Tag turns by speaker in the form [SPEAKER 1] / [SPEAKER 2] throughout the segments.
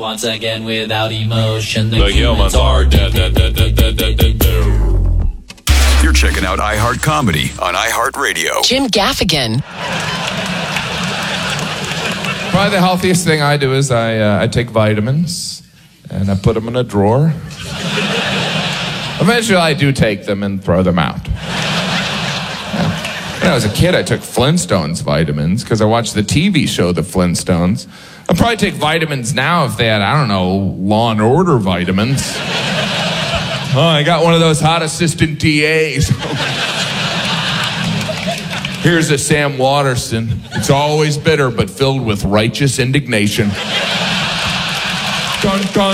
[SPEAKER 1] once again without emotion.
[SPEAKER 2] The humans are dead.
[SPEAKER 3] You're checking out iHeart Comedy on iHeartRadio.
[SPEAKER 4] Jim Gaffigan.
[SPEAKER 5] Probably the healthiest thing I do is I take vitamins and I put them in a drawer. Eventually I do take them and throw them out. When I was a kid, I took Flintstones vitamins because I watched the TV show The Flintstones. I'd probably take vitamins now if they had, I don't know, Law and Order vitamins. Oh, I got one of those hot assistant DAs. Here's a Sam Waterston. It's always bitter, but filled with righteous indignation. Dun, dun.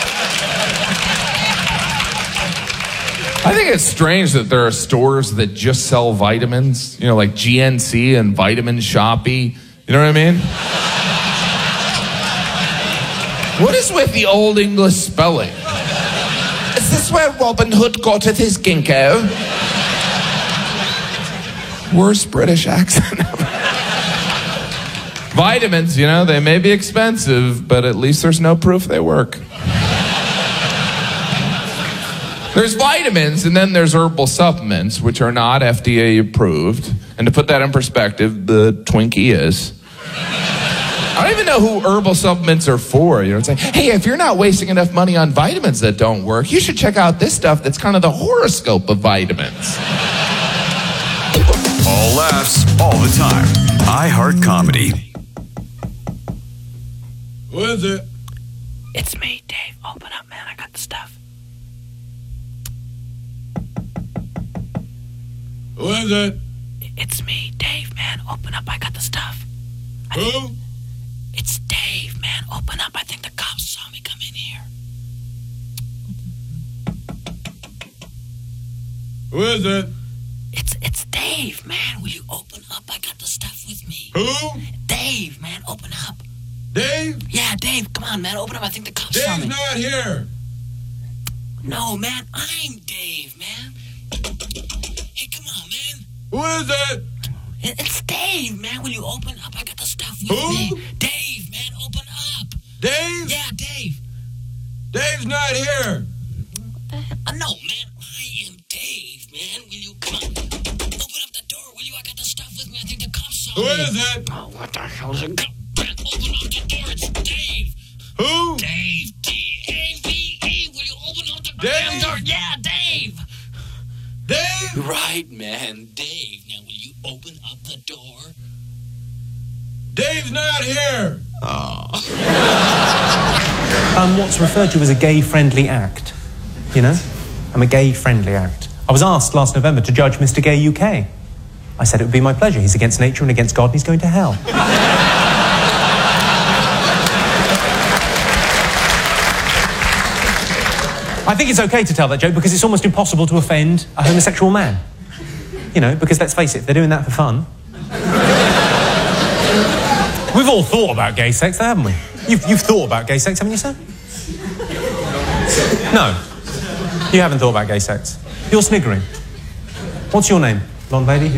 [SPEAKER 5] I think it's strange that there are stores that just sell vitamins, like GNC and Vitamin Shoppe. You know what I mean? What is with the old English spelling? Is this where Robin Hood got at his ginkgo? Worst British accent ever. Vitamins, they may be expensive, but at least there's no proof they work. There's vitamins, and then there's herbal supplements, which are not FDA approved. And to put that in perspective, the Twinkie is. I don't even know who herbal supplements are for. It's like, hey, if you're not wasting enough money on vitamins that don't work, you should check out this stuff that's kind of the horoscope of vitamins.
[SPEAKER 3] All laughs, all the time. iHeart Comedy.
[SPEAKER 2] Who is it?
[SPEAKER 6] It's me, Dave. Open up, man. I got the stuff.
[SPEAKER 2] Who is it?
[SPEAKER 6] It's me, Dave, man. Open up. I got the stuff.
[SPEAKER 2] Who?
[SPEAKER 6] It's Dave, man. Open up. I think the cops saw me come in here.
[SPEAKER 2] Who is it?
[SPEAKER 6] It's Dave, man. Will you open up? I got the stuff with me.
[SPEAKER 2] Who?
[SPEAKER 6] Dave, man. Open up.
[SPEAKER 2] Dave?
[SPEAKER 6] Yeah, Dave. Come on, man. Open up. I think the cops saw me.
[SPEAKER 2] Dave's not here.
[SPEAKER 6] No, man. I'm Dave, man. Hey, come on, man.
[SPEAKER 2] Who is it?
[SPEAKER 6] It's Dave, man. Will you open up? I got the stuff with
[SPEAKER 2] Who?
[SPEAKER 6] me. Dave, man. Open up.
[SPEAKER 2] Dave?
[SPEAKER 6] Yeah, Dave.
[SPEAKER 2] Dave's not here.
[SPEAKER 6] No, man. I am Dave, man. Will you come on? Open up the door, will you? I got the stuff with me. I think the cops saw
[SPEAKER 2] Who
[SPEAKER 6] me.
[SPEAKER 2] is it?
[SPEAKER 6] Oh, what the hell is it? Open up the door. It's Dave.
[SPEAKER 2] Who?
[SPEAKER 6] Dave. D-A-V-E. Will you open up the
[SPEAKER 2] Dave?
[SPEAKER 6] door? Yeah, Dave.
[SPEAKER 2] Dave?
[SPEAKER 6] Right, man. Dave. Now, will you open up the door?
[SPEAKER 2] Dave's not here.
[SPEAKER 7] What's referred to as a gay-friendly act. I'm a gay-friendly act. I was asked last November to judge Mr. Gay UK. I said it would be my pleasure. He's against nature and against God, and he's going to hell. I think it's okay to tell that joke because it's almost impossible to offend a homosexual man. Because let's face it, they're doing that for fun. We've all thought about gay sex, though, haven't we? You've thought about gay sex, haven't you, sir? No. You haven't thought about gay sex. You're sniggering. What's your name, blonde lady?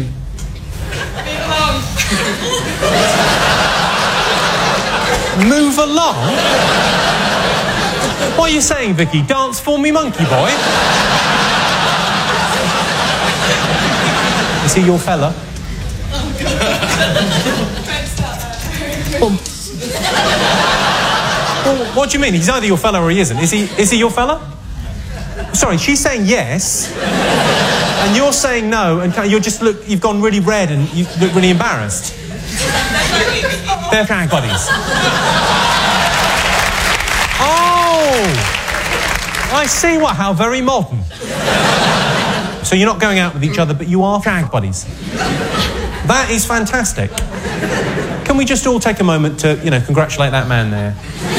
[SPEAKER 7] Move along? What are you saying, Vicky? Dance for me, monkey boy? Is he your fella? Well, what do you mean? He's either your fella or he isn't. Is he your fella? Sorry, she's saying yes, and you're saying no, and you've gone really red and you look really embarrassed. They're drag buddies. Oh! I see. How very modern. So you're not going out with each other, but you are drag buddies. That is fantastic. Can we just all take a moment to, congratulate that man there?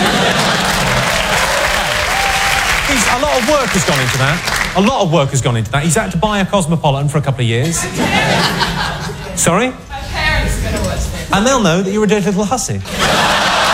[SPEAKER 7] A lot of work has gone into that. He's had to buy a Cosmopolitan for a couple of years. Sorry?
[SPEAKER 8] My parents are going to watch this.
[SPEAKER 7] And they'll know that you're a dirty little hussy.